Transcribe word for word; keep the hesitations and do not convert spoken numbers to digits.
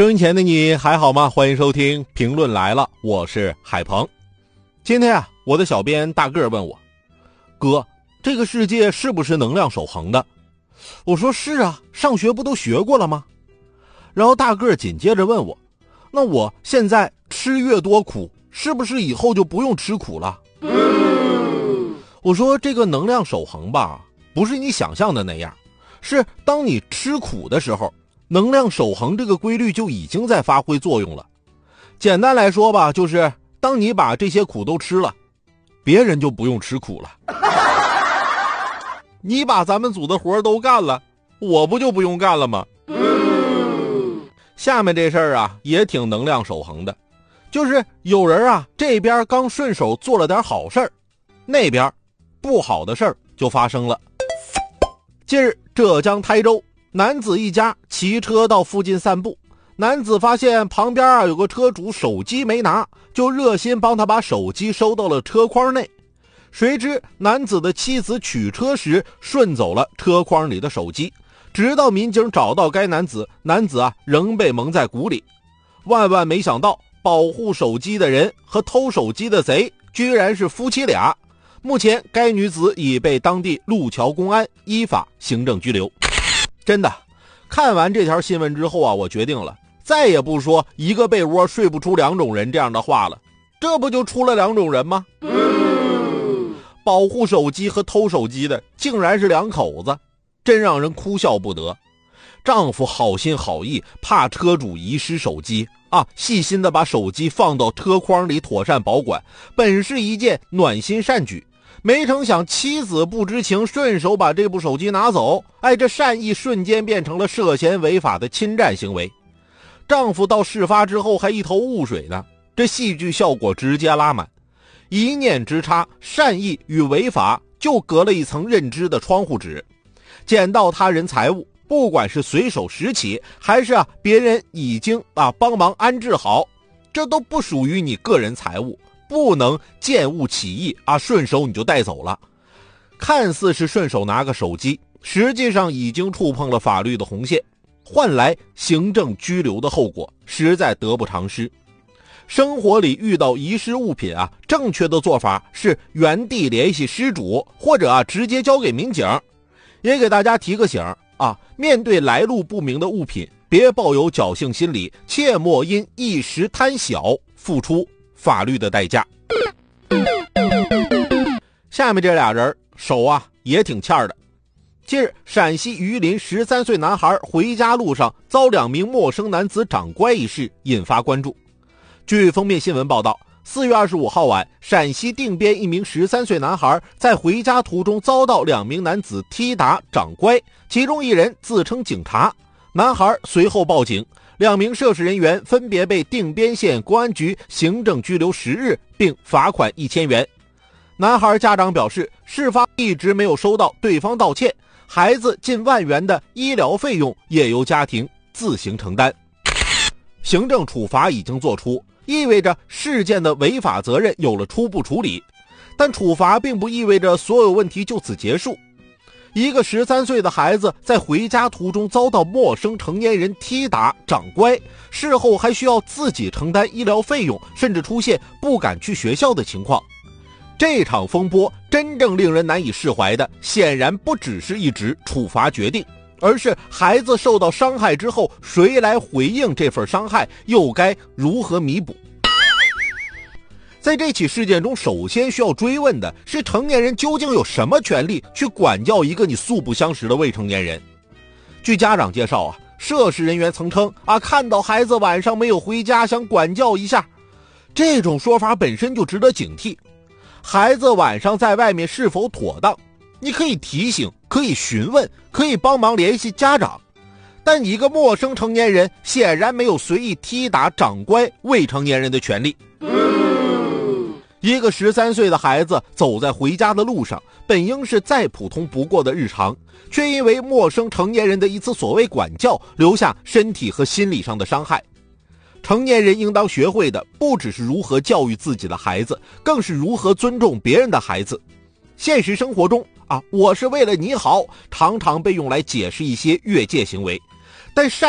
收音前的你还好吗？欢迎收听评论来了，我是海鹏。今天啊，我的小编大个问我，哥，这个世界是不是能量守恒的？我说是啊，上学不都学过了吗？然后大个紧接着问我，那我现在吃越多苦，是不是以后就不用吃苦了？嗯、我说这个能量守恒吧，不是你想象的那样，是当你吃苦的时候，能量守恒这个规律就已经在发挥作用了。简单来说吧，就是当你把这些苦都吃了，别人就不用吃苦了。你把咱们组的活都干了，我不就不用干了吗？下面这事儿啊也挺能量守恒的，就是有人啊这边刚顺手做了点好事儿，那边不好的事儿就发生了。近日浙江台州男子一家骑车到附近散步，男子发现旁边啊有个车主手机没拿，就热心帮他把手机收到了车筐内。谁知男子的妻子取车时顺走了车筐里的手机，直到民警找到该男子，男子啊仍被蒙在鼓里。万万没想到，保护手机的人和偷手机的贼居然是夫妻俩。目前该女子已被当地路桥公安依法行政拘留。真的，看完这条新闻之后啊，我决定了，再也不说一个被窝睡不出两种人这样的话了。这不就出了两种人吗？嗯、保护手机和偷手机的竟然是两口子，真让人哭笑不得。丈夫好心好意，怕车主遗失手机啊，细心的把手机放到车筐里妥善保管，本是一件暖心善举。没成想妻子不知情，顺手把这部手机拿走，哎，这善意瞬间变成了涉嫌违法的侵占行为。丈夫到事发之后还一头雾水呢，这戏剧效果直接拉满。一念之差，善意与违法就隔了一层认知的窗户纸。捡到他人财物，不管是随手拾起，还是啊别人已经啊帮忙安置好，这都不属于你个人财物，不能见物起意啊，顺手你就带走了。看似是顺手拿个手机，实际上已经触碰了法律的红线，换来行政拘留的后果，实在得不偿失。生活里遇到遗失物品啊，正确的做法是原地联系失主，或者啊直接交给民警。也给大家提个醒啊，面对来路不明的物品，别抱有侥幸心理，切莫因一时贪小付出法律的代价。下面这俩人手啊也挺欠的。近日陕西榆林十三岁男孩回家路上遭两名陌生男子掌掴一事引发关注。据封面新闻报道，四月二十五号晚，陕西定边一名十三岁男孩在回家途中遭到两名男子踢打掌掴，其中一人自称警察，男孩随后报警，两名涉事人员分别被定边县公安局行政拘留十日，并罚款一千元。男孩家长表示，事发一直没有收到对方道歉，孩子近万元的医疗费用也由家庭自行承担。行政处罚已经作出，意味着事件的违法责任有了初步处理，但处罚并不意味着所有问题就此结束。一个十三岁的孩子在回家途中遭到陌生成年人踢打掌掴，事后还需要自己承担医疗费用，甚至出现不敢去学校的情况。这场风波真正令人难以释怀的，显然不只是一纸处罚决定，而是孩子受到伤害之后，谁来回应这份伤害，又该如何弥补？在这起事件中，首先需要追问的是，成年人究竟有什么权利去管教一个你素不相识的未成年人？据家长介绍啊，涉事人员曾称啊，看到孩子晚上没有回家，想管教一下。这种说法本身就值得警惕。孩子晚上在外面是否妥当，你可以提醒，可以询问，可以帮忙联系家长，但一个陌生成年人显然没有随意踢打掌掴未成年人的权利。一个十三岁的孩子走在回家的路上，本应是再普通不过的日常，却因为陌生成年人的一次所谓管教，留下身体和心理上的伤害。成年人应当学会的不只是如何教育自己的孩子，更是如何尊重别人的孩子。现实生活中啊，我是为了你好，常常被用来解释一些越界行为，但善